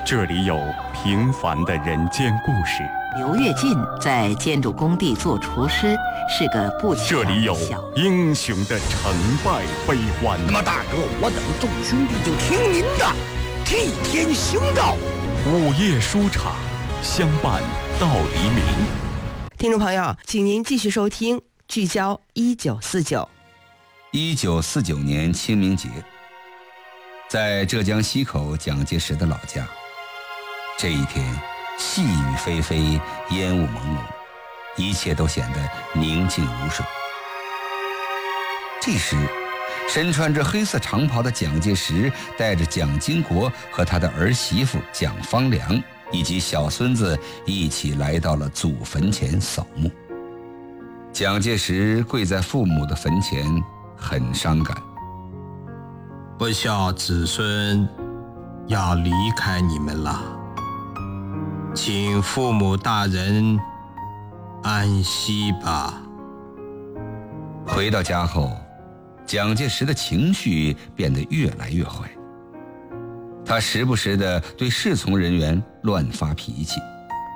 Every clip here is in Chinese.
这里有平凡的人间故事， 刘跃进在建筑工地做厨师，是个不起眼的小。 这里有英雄的成败悲欢。 那么大哥，我等众兄弟就听您的，替天行道。 午夜书场，相伴到黎明。 听众朋友，请您继续收听聚焦1949。 1949年清明节，在浙江溪口蒋介石的老家，这一天细雨霏霏，烟雾朦胧，一切都显得宁静如水。这时，身穿着黑色长袍的蒋介石带着蒋经国和他的儿媳妇蒋方良以及小孙子一起来到了祖坟前扫墓。蒋介石跪在父母的坟前，很伤感。 不孝子孙要离开你们了，请父母大人安息吧。 回到家后，蒋介石的情绪变得越来越坏，他时不时地对侍从人员乱发脾气。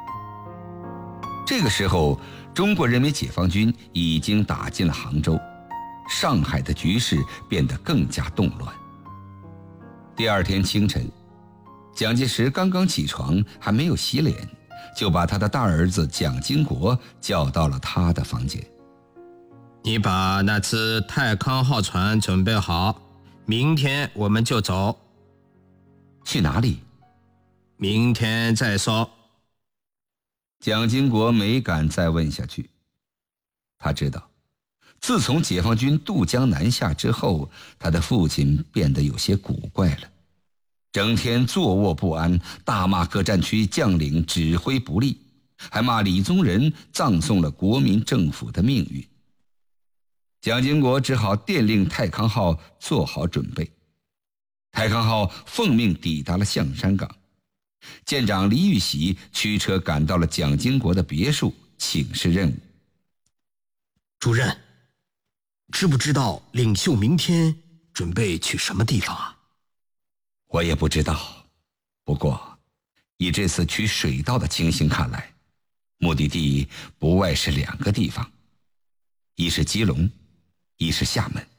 这个时候，中国人民解放军已经打进了杭州，上海的局势变得更加动乱。第二天清晨，蒋介石刚刚起床，还没有洗脸，就把他的大儿子蒋经国叫到了他的房间。 你把那只泰康号船准备好，明天我们就走。 去哪里？ 明天再说。 蒋经国没敢再问下去，他知道自从解放军渡江南下之后，他的父亲变得有些古怪了，整天坐卧不安，大骂各战区将领指挥不力，还骂李宗仁葬送了国民政府的命运。蒋经国只好电令泰康号做好准备。泰康号奉命抵达了象山港，舰长李玉玺驱车赶到了蒋经国的别墅，请示任务。 主任，知不知道领袖明天准备去什么地方啊？ 我也不知道，不过以这次取水道的情形看来，目的地不外是2个地方，一是基隆，一是厦门。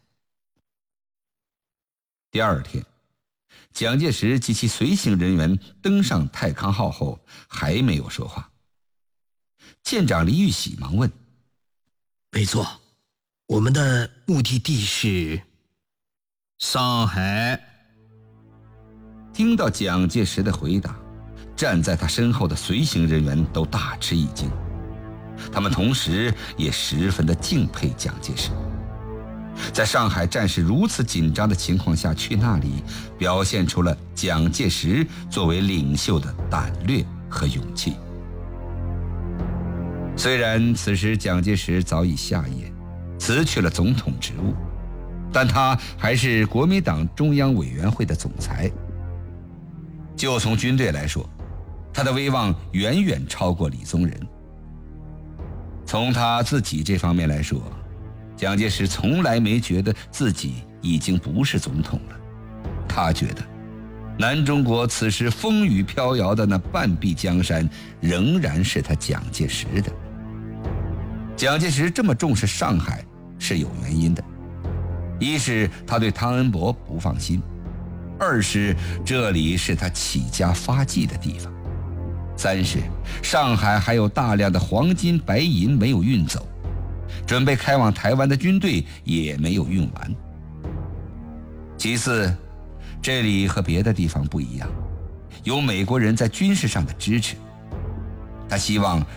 第二天，蒋介石及其随行人员登上泰康号后，还没有说话。舰长李玉玺忙问： 没错，我们的目的地是上海。 听到蒋介石的回答，站在他身后的随行人员都大吃一惊，他们同时也十分的敬佩蒋介石。在上海战事如此紧张的情况下去那里，表现出了蒋介石作为领袖的胆略和勇气。虽然此时蒋介石早已下野，辞去了总统职务，但他还是国民党中央委员会的总裁。就从军队来说，他的威望远远超过李宗仁。从他自己这方面来说，蒋介石从来没觉得自己已经不是总统了，他觉得南中国此时风雨飘摇的那半壁江山仍然是他蒋介石的。蒋介石这么重视上海是有原因的，一是他对汤恩伯不放心，二是这里是他起家发迹的地方，三是上海还有大量的黄金白银没有运走，准备开往台湾的军队也没有运完。其次，这里和别的地方不一样，有美国人在军事上的支持，他希望